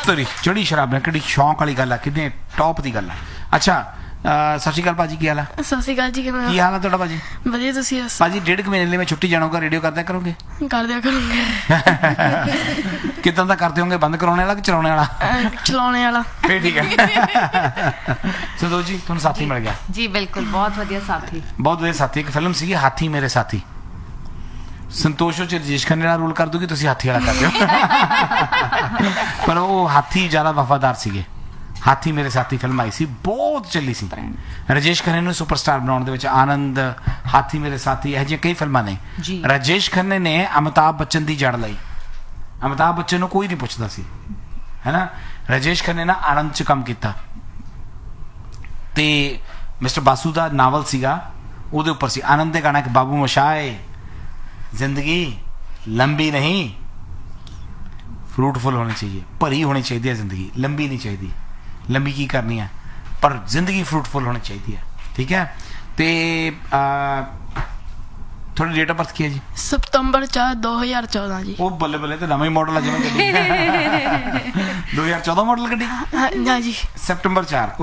ਤੇਰੀ ਚੜੀ ਸ਼ਰਾਬ ਨਾਲ ਕਿਹੜੀ ਸ਼ੌਂਕ ਵਾਲੀ ਗੱਲ ਆ, ਕਿੰਨੇ ਟੌਪ ਦੀ ਗੱਲ ਆ। ਅੱਛਾ ਸਤਿ ਸ਼੍ਰੀ ਅਕਾਲ ਭਾਜੀ, ਕੀ ਹਾਲ ਆ? ਸਤਿ ਸ਼੍ਰੀ ਅਕਾਲ ਜੀ, ਕਿਵੇਂ ਕੀ ਹਾਲ ਆ ਤੁਹਾਡਾ ਭਾਜੀ? ਵਧੀਆ, ਤੁਸੀਂ ਦੱਸੋ? ਭਾਜੀ 1.5 ਮਹੀਨੇ ਲਈ ਮੈਂ ਛੁੱਟੀ ਜਾਣਾਗਾ, ਰੇਡੀਓ ਕਰਦਿਆ ਕਰੋਗੇ? ਕਰ ਦਿਆ ਕਰੂੰਗੇ। ਕਿੱਦਾਂ ਦਾ ਕਰਦੇ ਹੋਗੇ, ਬੰਦ ਕਰਾਉਣੇ ਵਾਲਾ ਕਿ ਚਲਾਉਣੇ ਵਾਲਾ? ਚਲਾਉਣੇ ਵਾਲਾ। ਫੇਰ ਠੀਕ ਹੈ। ਸੰਤੋਸ਼ ਜੀ ਤੁਹਾਨੂੰ ਸਾਥੀ ਮਿਲ ਗਿਆ? ਜੀ ਬਿਲਕੁਲ, ਬਹੁਤ ਵਧੀਆ ਸਾਥੀ, ਬਹੁਤ ਵਧੀਆ ਸਾਥੀ। ਇੱਕ ਫਿਲਮ ਸੀਗੀ ਹਾਥੀ ਮੇਰੇ ਸਾਥੀ, ਸੰਤੋਸ਼ ਚ ਰਜੇਸ਼ ਖੰਨੇ ਨਾਲ ਰੂਲ ਕਰ ਦੂਗੀ, ਤੁਸੀਂ ਹਾਥੀ ਵਾਲਾ ਕਰਦੇ ਹੋ। ਪਰ ਉਹ ਹਾਥੀ ਜ਼ਿਆਦਾ ਵਫਾਦਾਰ ਸੀਗੇ। ਹਾਥੀ ਮੇਰੇ ਸਾਥੀ ਫਿਲਮ ਆਈ ਸੀ, ਬਹੁਤ ਚੱਲੀ ਸੀ। ਰਜੇਸ਼ ਖੰਨੇ ਨੂੰ ਸੁਪਰਸਟਾਰ ਬਣਾਉਣ ਦੇ ਵਿੱਚ ਆਨੰਦ, ਹਾਥੀ ਮੇਰੇ ਸਾਥੀ, ਇਹੋ ਜਿਹੀਆਂ ਕਈ ਫਿਲਮਾਂ ਨੇ। ਰਜੇਸ਼ ਖੰਨੇ ਨੇ ਅਮਿਤਾਭ ਬੱਚਨ ਦੀ ਜੜ ਲਈ। ਅਮਿਤਾਭ ਬੱਚਨ ਨੂੰ ਕੋਈ ਨਹੀਂ ਪੁੱਛਦਾ ਸੀ, ਹੈ ਨਾ। ਰਜੇਸ਼ ਖੰਨੇ ਨੇ ਆਨੰਦ 'ਚ ਕੰਮ ਕੀਤਾ ਤੇ ਮਿਸਟਰ ਬਾਸੂ ਦਾ ਨਾਵਲ ਸੀਗਾ, ਉਹਦੇ ਉੱਪਰ ਸੀ ਆਨੰਦ ਦੇ ਗਾਣਾ ਕਿ ਬਾਬੂ ਮਸ਼ਾਏ ਜ਼ਿੰਦਗੀ ਲੰਬੀ ਨਹੀਂ ਫਰੂਟਫੁਲ ਹੋਣੀ ਚਾਹੀਏ, ਭਰੀ ਹੋਣੀ ਚਾਹੀਦੀ ਹੈ ਜ਼ਿੰਦਗੀ, ਲੰਬੀ ਨਹੀਂ ਚਾਹੀਦੀ। ਲੰਬੀ ਕੀ ਕਰਨੀ ਹੈ, ਪਰ ਜ਼ਿੰਦਗੀ ਫਰੂਟਫੁਲ ਹੋਣੀ ਚਾਹੀਦੀ ਹੈ, ਠੀਕ ਹੈ। ਤੇ ਤੁਹਾਡੀ ਡੇਟ ਆਫ ਬਰਥ ਕੀ ਹੈ ਜੀ? ਸਤੰਬਰ 2014 ਜੀ। ਉਹ ਬੱਲੇ ਬੱਲੇ ਤੇ ਨਵਾਂ ਹੀ ਮਾਡਲ ਆ ਜਿਵੇਂ ਗੱਡੀ। 2014 ਮਾਡਲ ਗੱਡੀ? ਹਾਂ ਜੀ। ਸਤੰਬਰ 4